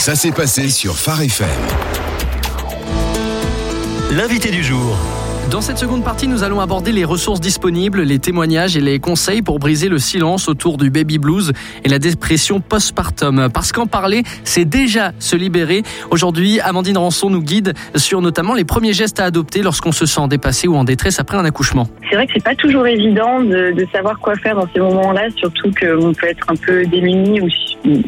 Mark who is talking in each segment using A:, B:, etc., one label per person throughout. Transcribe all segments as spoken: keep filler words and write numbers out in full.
A: Ça s'est passé sur Phare F M.
B: L'invité du jour.
C: Dans cette seconde partie, nous allons aborder les ressources disponibles, les témoignages et les conseils pour briser le silence autour du baby blues et la dépression postpartum. Parce qu'en parler, c'est déjà se libérer. Aujourd'hui, Amandine Rançon nous guide sur notamment les premiers gestes à adopter lorsqu'on se sent dépassé ou en détresse après un accouchement.
D: C'est vrai que c'est pas toujours évident de, de savoir quoi faire dans ces moments-là, surtout qu'on peut être un peu démuni ou,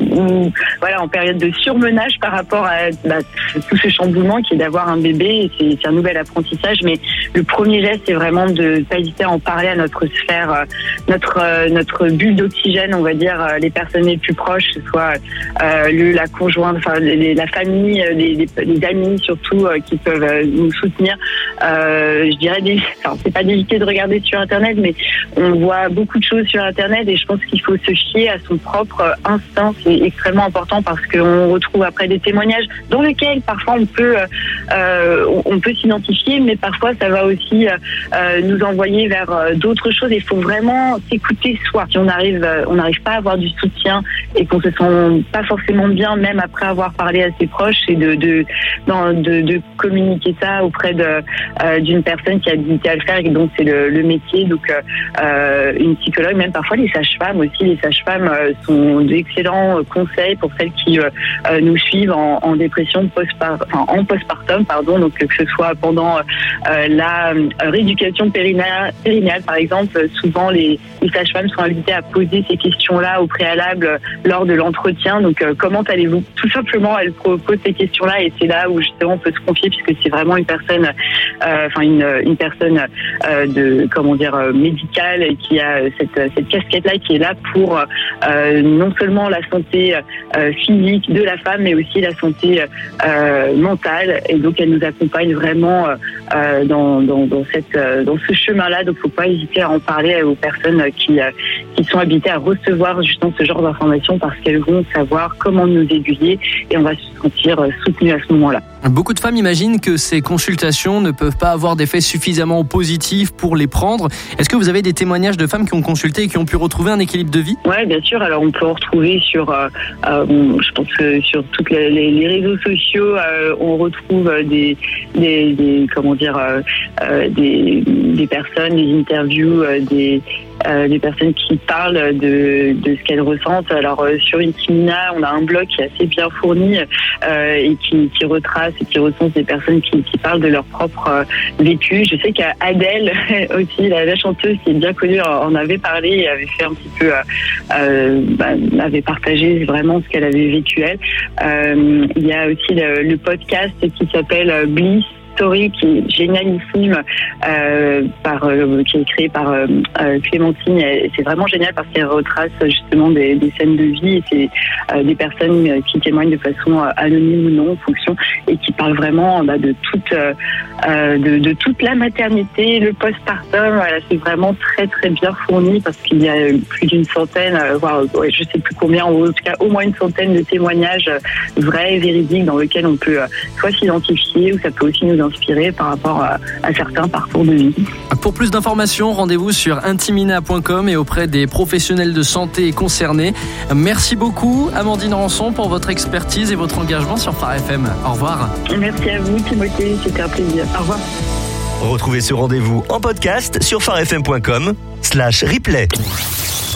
D: ou voilà, en période de surmenage par rapport à bah, tout ce chamboulement qui est d'avoir un bébé. C'est, c'est un nouvel apprentissage, mais le premier geste, c'est vraiment de ne pas hésiter à en parler à notre sphère, notre notre bulle d'oxygène, on va dire, les personnes les plus proches, que ce soit euh, le, la conjointe, enfin les, la famille, les, les, les amis surtout euh, qui peuvent euh, nous soutenir. Euh, je dirais, des, enfin, c'est pas d'éviter de regarder sur Internet, mais on voit beaucoup de choses sur Internet et je pense qu'il faut se fier à son propre instinct. C'est extrêmement important parce qu'on retrouve après des témoignages dans lesquels parfois on peut euh, on peut s'identifier, mais parfois ça va aussi euh, nous envoyer vers euh, d'autres choses. Il faut vraiment s'écouter soi. Si on arrive, euh, on n'arrive pas à avoir du soutien et qu'on se sent pas forcément bien, même après avoir parlé à ses proches, et de de dans, de, de communiquer ça auprès de euh, d'une personne qui a habilité à le faire. Et donc c'est le, le métier. Donc euh, une psychologue, même parfois les sages-femmes aussi. Les sages-femmes euh, sont d'excellents conseils pour celles qui euh, euh, nous suivent en, en dépression postpartum, enfin en postpartum, pardon. Donc que ce soit pendant euh, la rééducation périnéale, périnéale, par exemple, souvent les, les sages-femmes sont invitées à poser ces questions-là au préalable lors de l'entretien. Donc, euh, comment allez-vous ? Tout simplement, elles posent ces questions-là et c'est là où justement on peut se confier puisque c'est vraiment une personne, euh, enfin une, une personne euh, de comment dire euh, médicale qui a cette, cette casquette-là qui est là pour euh, non seulement la santé euh, physique de la femme, mais aussi la santé euh, mentale. Et donc, elle nous accompagne vraiment euh, dans Dans, dans, cette, dans ce chemin-là, donc faut pas hésiter à en parler aux personnes qui, qui sont habilitées à recevoir justement ce genre d'informations parce qu'elles vont savoir comment nous aiguiller et on va se sentir soutenu à ce moment-là.
C: Beaucoup de femmes imaginent que ces consultations ne peuvent pas avoir d'effet suffisamment positif pour les prendre. Est-ce que vous avez des témoignages de femmes qui ont consulté et qui ont pu retrouver un équilibre de vie ?
D: Oui, bien sûr. Alors on peut en retrouver sur, euh, euh, je pense que sur toutes les, les, les réseaux sociaux, euh, on retrouve des, des, des comment dire, euh, euh, des, des personnes, des interviews, euh, des Euh, des personnes qui parlent de, de ce qu'elles ressentent. Alors euh, sur Intimina, on a un blog qui est assez bien fourni euh, et qui, qui retrace et qui recense des personnes qui, qui parlent de leur propre euh, vécu. Je sais qu'Adèle aussi, la, la chanteuse qui est bien connue, en avait parlé et avait fait un petit peu, euh, euh, bah, avait partagé vraiment ce qu'elle avait vécu elle. Euh, il y a aussi le, le podcast qui s'appelle Bliss Story qui est génialissime, euh, par, euh, qui est créé par euh, Clémentine. Et c'est vraiment génial parce qu'elle retrace justement des, des scènes de vie et c'est euh, des personnes qui témoignent de façon euh, anonyme ou non en fonction et qui parlent vraiment bah, de toute euh, de, de toute la maternité, le postpartum. Voilà, c'est vraiment très très bien fourni parce qu'il y a plus d'une centaine, euh, voire ouais, je sais plus combien, en tout cas au moins une centaine de témoignages vrais et véridiques dans lesquels on peut euh, soit s'identifier ou ça peut aussi nous inspiré par rapport à, à certains parcours de vie.
C: Pour plus d'informations, rendez-vous sur intimina point com et auprès des professionnels de santé concernés. Merci beaucoup Amandine Rançon pour votre expertise et votre engagement sur Phare F M. Au revoir.
D: Merci à vous Timothée, c'était un plaisir. Au revoir.
B: Retrouvez ce rendez-vous en podcast sur pharefm point com slash replay.